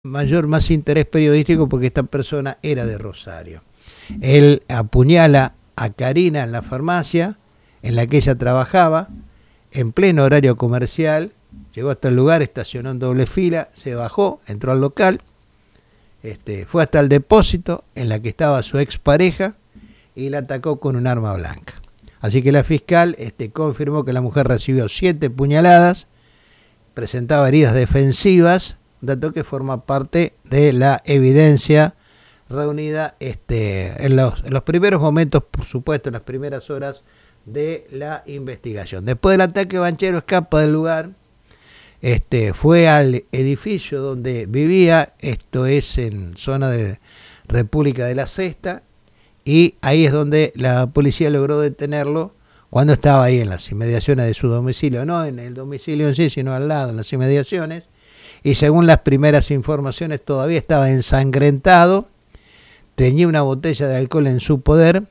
más interés periodístico porque esta persona era de Rosario. Él apuñala a Karina en la farmacia en la que ella trabajaba, en pleno horario comercial, llegó hasta el lugar, estacionó en doble fila, se bajó, entró al local, fue hasta el depósito en la que estaba su expareja y la atacó con un arma blanca. Así que la fiscal confirmó que la mujer recibió 7 puñaladas, presentaba heridas defensivas, dato que forma parte de la evidencia reunida en los primeros momentos, por supuesto, en las primeras horas de la investigación. Después del ataque, Banchero escapa del lugar, fue al edificio donde vivía, esto es en zona de República de la Sexta, y ahí es donde la policía logró detenerlo cuando estaba ahí en las inmediaciones de su domicilio, no en el domicilio en sí, sino al lado, en las inmediaciones, y según las primeras informaciones todavía estaba ensangrentado, tenía una botella de alcohol en su poder,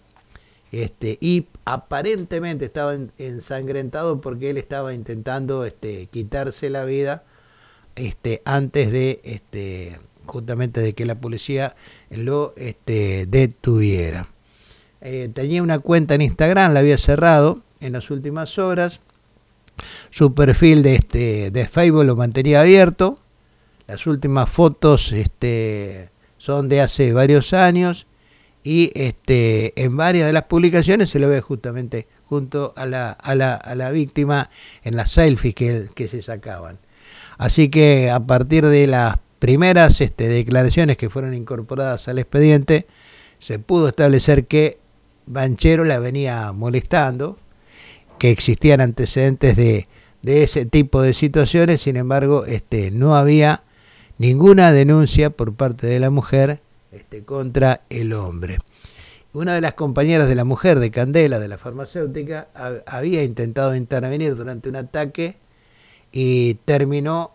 y aparentemente estaba ensangrentado porque él estaba intentando quitarse la vida antes de justamente de que la policía lo detuviera. Tenía una cuenta en Instagram, la había cerrado en las últimas horas. Su perfil de Facebook lo mantenía abierto. Las últimas fotos son de hace varios años y en varias de las publicaciones se lo ve justamente junto a la víctima en las selfies que se sacaban. Así que a partir de las primeras declaraciones que fueron incorporadas al expediente, se pudo establecer que Banchero la venía molestando, que existían antecedentes de ese tipo de situaciones. Sin embargo, no había ninguna denuncia por parte de la mujer contra el hombre. Una de las compañeras de la mujer de Candela, de la farmacéutica, había intentado intervenir durante un ataque y terminó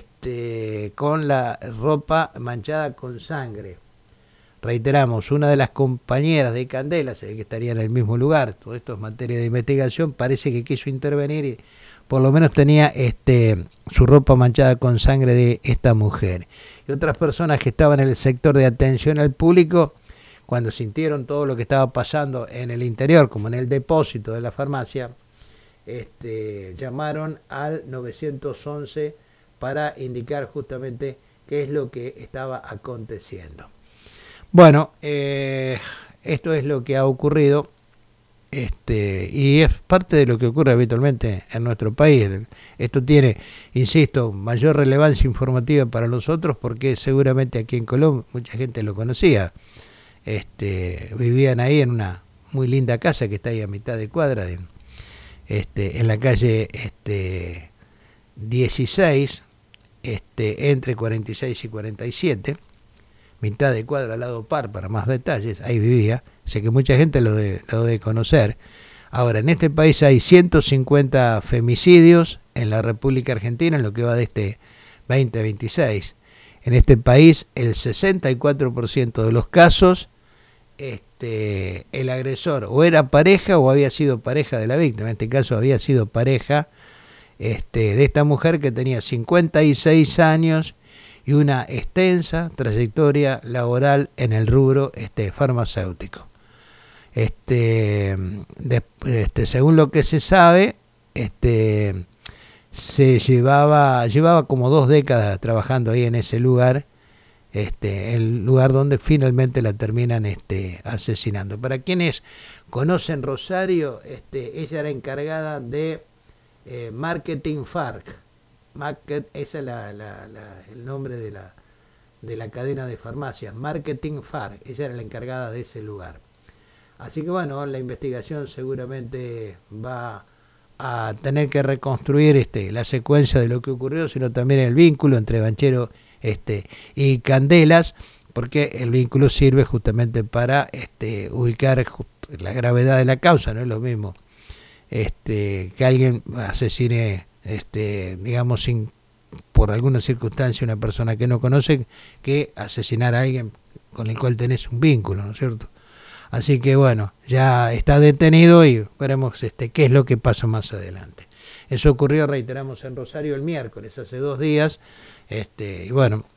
con la ropa manchada con sangre. Reiteramos, una de las compañeras de Candela, se ve que estaría en el mismo lugar, todo esto es materia de investigación, parece que quiso intervenir y por lo menos tenía su ropa manchada con sangre de esta mujer. Y otras personas que estaban en el sector de atención al público, cuando sintieron todo lo que estaba pasando en el interior, como en el depósito de la farmacia, llamaron al 911 para indicar justamente qué es lo que estaba aconteciendo. Bueno, esto es lo que ha ocurrido, y es parte de lo que ocurre habitualmente en nuestro país. Esto tiene, insisto, mayor relevancia informativa para nosotros porque seguramente aquí en Colombia mucha gente lo conocía. Vivían ahí en una muy linda casa que está ahí a mitad de cuadra, en la calle 16, entre 46 y 47. Mitad de cuadra al lado par, para más detalles, ahí vivía. Sé que mucha gente lo debe conocer. Ahora, en este país hay 150 femicidios en la República Argentina en lo que va de 2026. En este país, el 64% de los casos, el agresor o era pareja o había sido pareja de la víctima. En este caso había sido pareja de esta mujer que tenía 56 años y una extensa trayectoria laboral en el rubro farmacéutico. Según lo que se sabe, se llevaba como 2 décadas trabajando ahí en ese lugar, el lugar donde finalmente la terminan asesinando. Para quienes conocen Rosario, ella era encargada de Marketing Farc. Ese es el nombre de la cadena de farmacias, Marketing Farc. Ella era la encargada de ese lugar. Así que bueno, la investigación seguramente va a tener que reconstruir la secuencia de lo que ocurrió, sino también el vínculo entre Banchero y Candelas, porque el vínculo sirve justamente para ubicar la gravedad de la causa. No es lo mismo que alguien asesine digamos por alguna circunstancia una persona que no conoce, que asesinar a alguien con el cual tenés un vínculo, ¿no es cierto? Así que bueno, ya está detenido y veremos qué es lo que pasa más adelante. Eso ocurrió, reiteramos, en Rosario el miércoles, hace 2 días, y bueno,